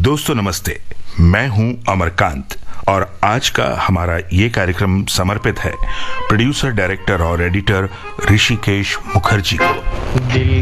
दोस्तों नमस्ते, मैं हूं अमरकांत और आज का हमारा ये कार्यक्रम समर्पित है प्रोड्यूसर, डायरेक्टर और एडिटर ऋषिकेश मुखर्जी को।